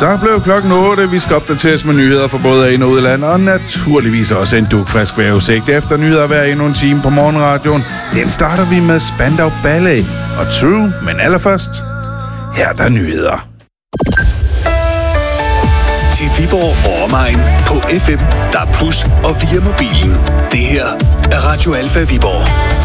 Så blev klokken 8. Vi skal opdateres med nyheder fra både ind- og udland, og naturligvis også en dugfrisk vejrudsigt efter nyheder hver endnu en time på morgenradioen. Den starter vi med Spandau Ballet og True, men allerførst, her er der nyheder. Til Viborg og omegn på FM, DAB+ og via mobilen. Det her er Radio Alfa Viborg.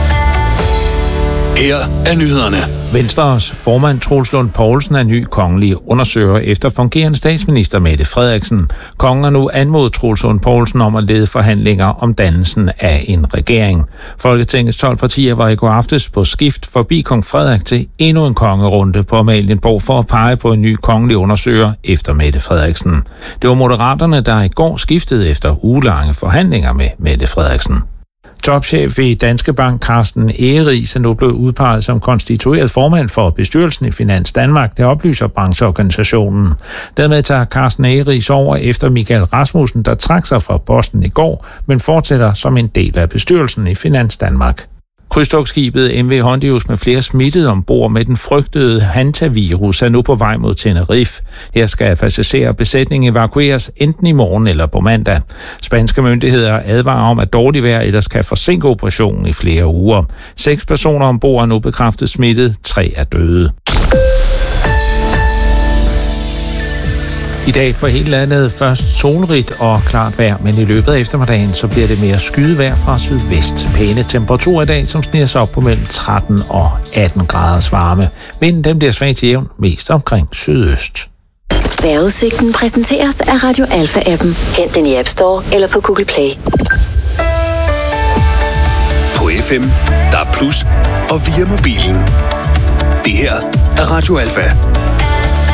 Her er nyhederne. Venstres formand Troels Lund Poulsen er ny kongelig undersøger efter fungerende statsminister Mette Frederiksen. Kongen har nu anmodet Troels Lund Poulsen om at lede forhandlinger om dannelsen af en regering. Folketingets 12 partier var i går aftes på skift forbi kong Frederik til endnu en kongerunde på Amalienborg for at pege på en ny kongelig undersøger efter Mette Frederiksen. Det var Moderaterne, der i går skiftede efter ugelange forhandlinger med Mette Frederiksen. Topchef i Danske Bank, Carsten Egeris, er nu blevet udpeget som konstitueret formand for bestyrelsen i Finans Danmark, det oplyser brancheorganisationen. Dermed tager Carsten Egeris over efter Michael Rasmussen, der trak sig fra posten i går, men fortsætter som en del af bestyrelsen i Finans Danmark. Krydstogtskibet MV Hondius med flere smittede ombord med den frygtede hantavirus er nu på vej mod Tenerife. Her skal passagerer og besætning evakueres enten i morgen eller på mandag. Spanske myndigheder advarer om, at dårligt vejr ellers kan forsinke operationen i flere uger. 6 personer ombord er nu bekræftet smittet, 3 er døde. I dag for hele landet først solrigt og klart vejr, men i løbet af eftermiddagen så bliver det mere skyet vejr fra sydvest. Pæne temperaturer i dag, som sniger sig op på mellem 13 og 18 graders varme. Vinden den bliver svag til jævn, mest omkring sydøst. Vejrudsigten præsenteres af Radio Alfa-appen. Hent den i App Store eller på Google Play. På FM, DAB+ og via mobilen. Det her er Radio Alfa.